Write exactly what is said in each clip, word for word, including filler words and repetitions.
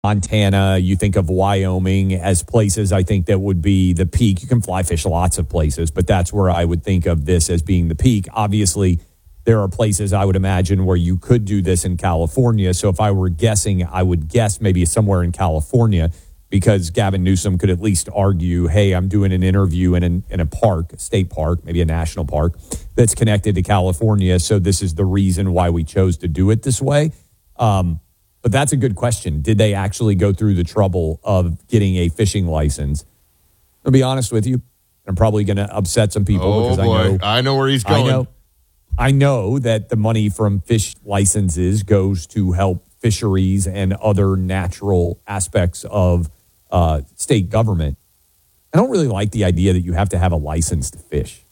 Montana, you think of Wyoming as places I think that would be the peak. You can fly fish lots of places, but that's where I would think of this as being the peak. Obviously, there are places I would imagine where you could do this in California. So if I were guessing, I would guess maybe somewhere in California, because Gavin Newsom could at least argue, hey, I'm doing an interview in, an, in a park, a state park, maybe a national park that's connected to California. So this is the reason why we chose to do it this way. Um, But that's a good question. Did they actually go through the trouble of getting a fishing license? I'll be honest with you. I'm probably going to upset some people. Oh, because boy. I know, I know where he's going. I know, I know that the money from fish licenses goes to help fisheries and other natural aspects of uh, state government. I don't really like the idea that you have to have a license to fish.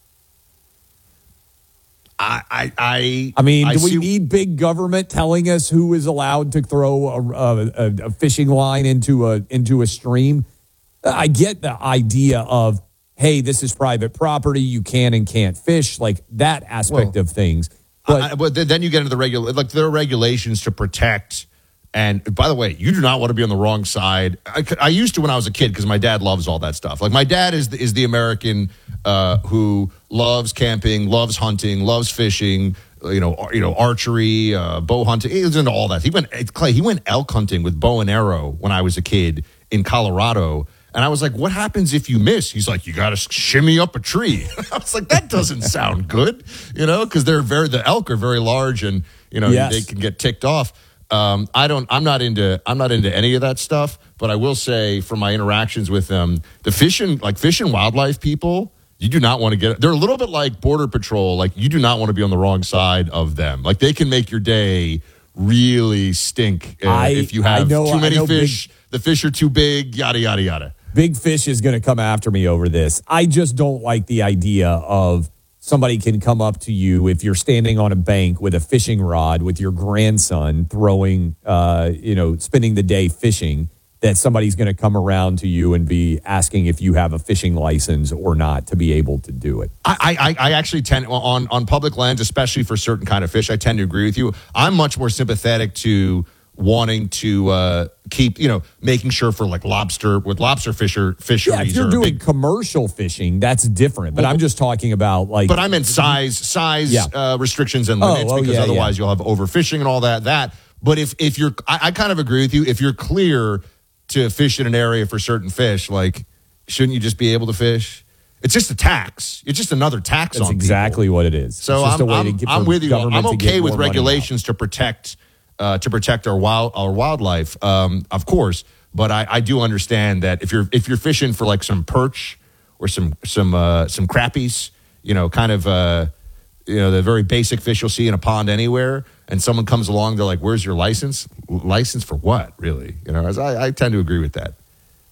I, I, I, I mean, I do we see, need big government telling us who is allowed to throw a, a, a fishing line into a into a stream? I get the idea of, hey, this is private property. You can and can't fish, like that aspect well, of things. But, I, but then you get into the regular, like there are regulations to protect. And by the way, you do not want to be on the wrong side. I, I used to when I was a kid because my dad loves all that stuff. Like my dad is the, is the American uh, who loves camping, loves hunting, loves fishing, you know, ar- you know, archery, uh, bow hunting. He was into all that. He went Clay. He went elk hunting with bow and arrow when I was a kid in Colorado. And I was like, what happens if you miss? He's like, you got to shimmy up a tree. I was like, that doesn't sound good, you know, because they're very, the elk are very large and, you know, yes. they can get ticked off. Um, I don't, I'm not into, I'm not into any of that stuff, but I will say from my interactions with them, the fish and like fish and wildlife people, you do not want to get, they're a little bit like Border Patrol. Like you do not want to be on the wrong side of them. Like they can make your day really stink uh, I, if you have know, too many fish, big, the fish are too big, yada, yada, yada. Big fish is going to come after me over this. I just don't like the idea of somebody can come up to you if you're standing on a bank with a fishing rod with your grandson throwing, uh, you know, spending the day fishing, that somebody's going to come around to you and be asking if you have a fishing license or not to be able to do it. I, I, I actually tend, on, on public lands, especially for certain kind of fish, I tend to agree with you. I'm much more sympathetic to wanting to uh, keep, you know, making sure for like lobster, with lobster fisher, fisheries. Yeah, if you're doing big, commercial fishing, that's different. But well, I'm just talking about like. But I meant size, size yeah. uh, restrictions and limits oh, oh, because yeah, otherwise yeah. you'll have overfishing and all that. That. But if if you're, I, I kind of agree with you. If you're clear to fish in an area for certain fish, like shouldn't you just be able to fish? It's just a tax. It's just another tax That's on exactly people. what it is. So it's just I'm, a way I'm, to get I'm with you. I'm okay with money regulations to protect. Uh, to protect our wild our wildlife, um, of course, but I, I do understand that if you're if you're fishing for like some perch or some some uh, some crappies, you know, kind of uh, you know the very basic fish you'll see in a pond anywhere, and someone comes along, they're like, "Where's your license? License for what? Really?" You know, as I, I tend to agree with that.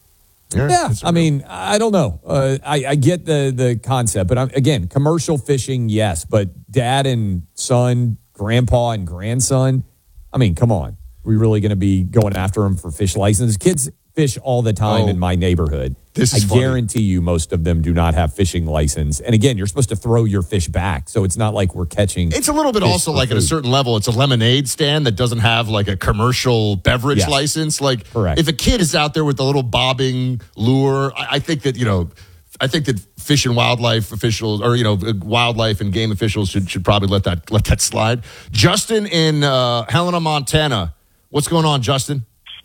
Yeah, yeah I mean, I don't know. Uh, I, I get the the concept, but I'm, again, commercial fishing, yes, but dad and son, grandpa and grandson. I mean, come on. Are we really going to be going after them for fish licenses? Kids fish all the time oh, in my neighborhood. This is I funny. guarantee you most of them do not have fishing license. And again, you're supposed to throw your fish back, so it's not like we're catching. It's a little bit also like food. At a certain level, it's a lemonade stand that doesn't have like a commercial beverage yes. license. Like Correct. If a kid is out there with a little bobbing lure, I, I think that, you know, I think that fish and wildlife officials, or you know, wildlife and game officials should should probably let that let that slide. Justin in uh, Helena, Montana, what's going on, Justin?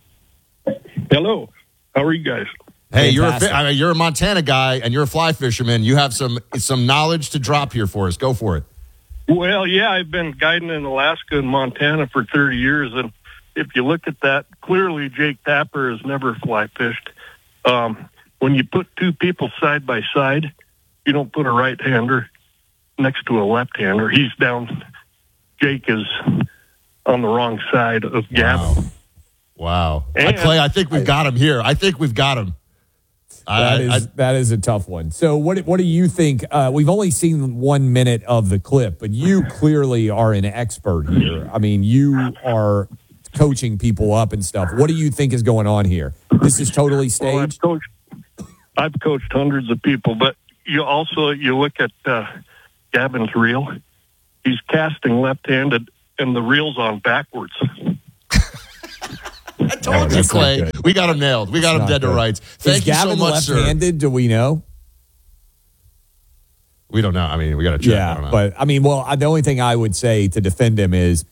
Hello, how are you guys? Hey, you're a I mean, you're a Montana guy and you're a fly fisherman. You have some some knowledge to drop here for us. Go for it. Well, yeah, I've been guiding in Alaska and Montana for thirty years, and if you look at that, clearly Jake Tapper has never fly fished. Um, When you put two people side by side, you don't put a right-hander next to a left-hander. He's down. Jake is on the wrong side of Gavin. Wow. wow. And Clay, I think we've got him here. I think we've got him. That, I, is, I, that is a tough one. So what, what do you think? Uh, we've only seen one minute of the clip, but you clearly are an expert here. I mean, you are coaching people up and stuff. What do you think is going on here? This is totally staged? Well, I've coached hundreds of people, but you also, you look at uh, Gavin's reel. He's casting left-handed, and the reel's on backwards. I told Oh, you, that's not Clay. good. We got him nailed. We got It's him not dead to good. rights. Is Thank you so Gavin much, sir. left-handed? Do we know? We don't know. I mean, we got to check. I Yeah, don't know. but I mean, well, I- the only thing I would say to defend him is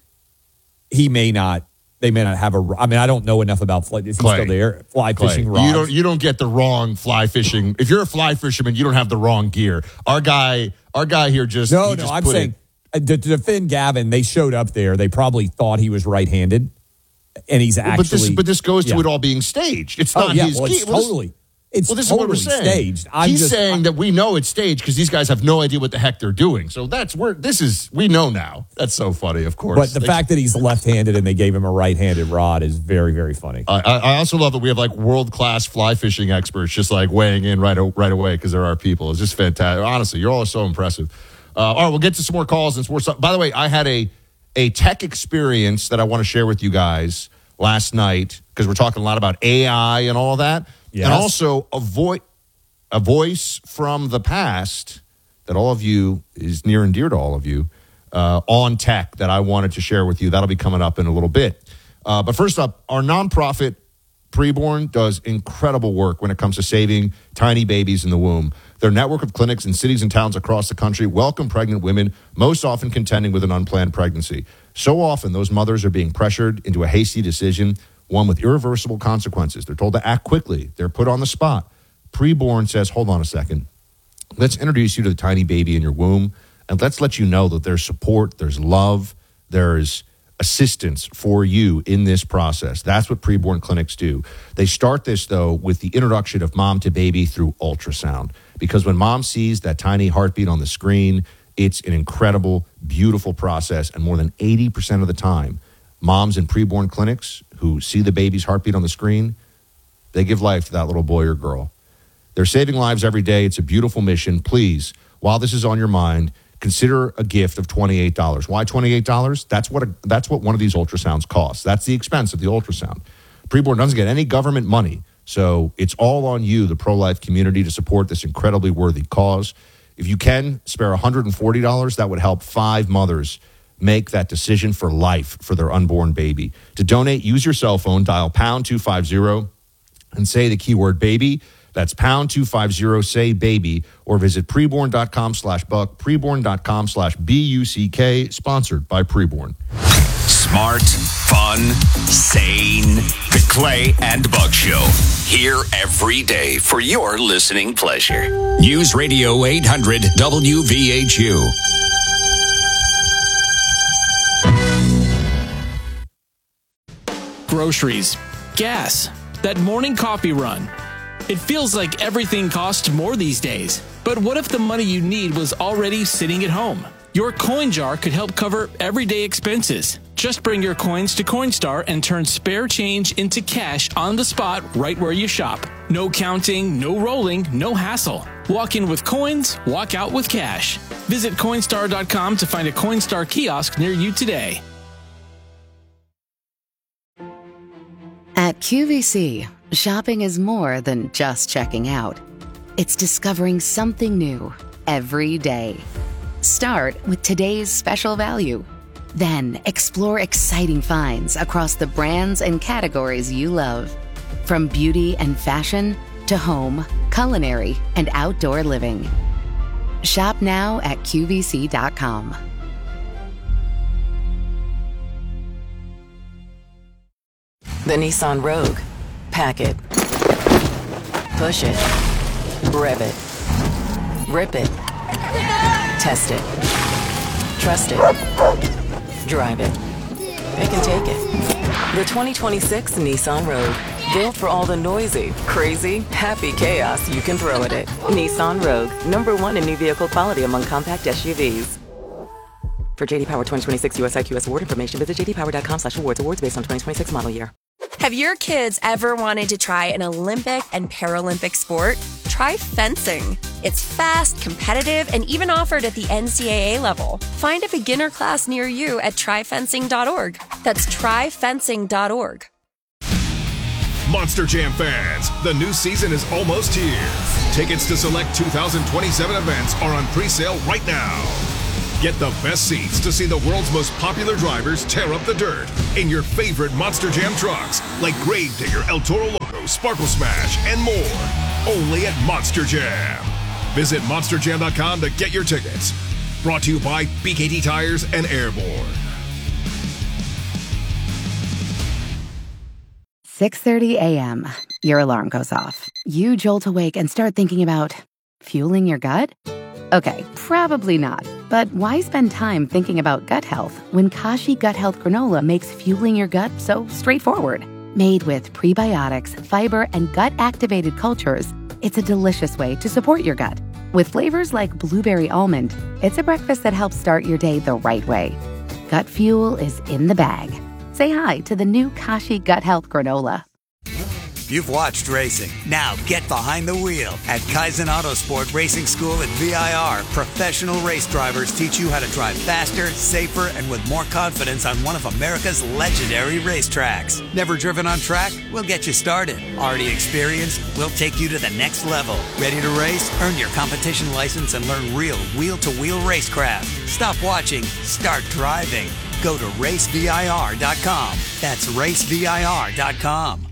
he may not. They may not have a. I mean, I don't know enough about fly. Is he Clay. still there? Fly Clay, fishing rods. You don't. You don't get the wrong fly fishing. If you're a fly fisherman, you don't have the wrong gear. Our guy. Our guy here just. no, he no. just I'm put saying it- uh, to, to defend Gavin. They showed up there. They probably thought he was right-handed, and he's actually. But this. But this goes to yeah. it all being staged. It's Oh not yeah, his well, gear. it's Well, this- totally. It's Well, this totally is what we're saying. staged. I'm He's just, saying I- that we know it's staged because these guys have no idea what the heck they're doing. So that's where this is. We know now. That's so funny, of course. But the They- fact that he's left-handed and they gave him a right-handed rod is very, very funny. I, I also love that we have like world class fly fishing experts just like weighing in right o- right away because there are people. It's just fantastic. Honestly, you're all so impressive. Uh, all right, we'll get to some more calls and some more stuff. By the way, I had a a tech experience that I want to share with you guys last night because we're talking a lot about A I and all that, Yes. and also a voice a voice from the past that all of you is near and dear to all of you uh, on tech that I wanted to share with you. That'll be coming up in a little bit. Uh, but first up, our nonprofit Preborn does incredible work when it comes to saving tiny babies in the womb. Their network of clinics in cities and towns across the country welcome pregnant women, most often contending with an unplanned pregnancy. So often, those mothers are being pressured into a hasty decision, one with irreversible consequences. They're told to act quickly. They're put on the spot. Preborn says, hold on a second. Let's introduce you to the tiny baby in your womb, and let's let you know that there's support, there's love, there's assistance for you in this process. That's what preborn clinics do. They start this, though, with the introduction of mom to baby through ultrasound, because when mom sees that tiny heartbeat on the screen, it's an incredible, beautiful process, and more than eighty percent of the time, moms in preborn clinics who see the baby's heartbeat on the screen, they give life to that little boy or girl. They're saving lives every day. It's a beautiful mission. Please, while this is on your mind, consider a gift of twenty-eight dollars. Why twenty-eight dollars? That's what a, that's what one of these ultrasounds costs. That's the expense of the ultrasound. Preborn doesn't get any government money, so it's all on you, the pro-life community, to support this incredibly worthy cause. If you can, spare one hundred forty dollars. That would help five mothers make that decision for life for their unborn baby. To donate, use your cell phone, dial pound two fifty, and say the keyword baby. That's pound two fifty, say baby, or visit preborn.com slash buck, preborn.com slash B U C K, sponsored by Preborn. Smart, fun, sane. The Clay and Buck Show. Here every day for your listening pleasure. News Radio eight hundred W V H U. Groceries, gas, that morning coffee run. It feels like everything costs more these days. But what if the money you need was already sitting at home? Your coin jar could help cover everyday expenses. Just bring your coins to Coinstar and turn spare change into cash on the spot right where you shop. No counting, no rolling, no hassle. Walk in with coins, walk out with cash. Visit Coinstar dot com to find a Coinstar kiosk near you today. At Q V C, shopping is more than just checking out. It's discovering something new every day. Start with today's special value. Then explore exciting finds across the brands and categories you love. From beauty and fashion to home, culinary, and outdoor living. Shop now at Q V C dot com. The Nissan Rogue. Pack it. Push it. Rev it. Rip it. Test it. Trust it. Drive it. It can take it. The twenty twenty-six Nissan Rogue. Built for all the noisy, crazy, happy chaos you can throw at it. Nissan Rogue. Number one in new vehicle quality among compact S U Vs. For J D Power twenty twenty-six U S I Q S award information, visit j d power dot com slash awards. Awards based on twenty twenty-six model year. Have your kids ever wanted to try an Olympic and Paralympic sport? Try fencing. It's fast, competitive, and even offered at the N C double A level. Find a beginner class near you at try fencing dot org. That's try fencing dot org. Monster Jam fans, the new season is almost here. Tickets to select two thousand twenty-seven events are on pre-sale right now. Get the best seats to see the world's most popular drivers tear up the dirt in your favorite Monster Jam trucks, like Gravedigger, El Toro Loco, Sparkle Smash, and more. Only at Monster Jam. Visit monster jam dot com to get your tickets. Brought to you by B K T Tires and Airborne. six thirty a.m. Your alarm goes off. You jolt awake and start thinking about fueling your gut? Okay, probably not. But why spend time thinking about gut health when Kashi Gut Health Granola makes fueling your gut so straightforward? Made with prebiotics, fiber, and gut-activated cultures, it's a delicious way to support your gut. With flavors like blueberry almond, it's a breakfast that helps start your day the right way. Gut fuel is in the bag. Say hi to the new Kashi Gut Health Granola. You've watched racing. Now get behind the wheel. At Kaizen Autosport Racing School at V I R, professional race drivers teach you how to drive faster, safer, and with more confidence on one of America's legendary racetracks. Never driven on track? We'll get you started. Already experienced? We'll take you to the next level. Ready to race? Earn your competition license and learn real wheel-to-wheel racecraft. Stop watching. Start driving. Go to race V I R dot com. That's race V I R dot com.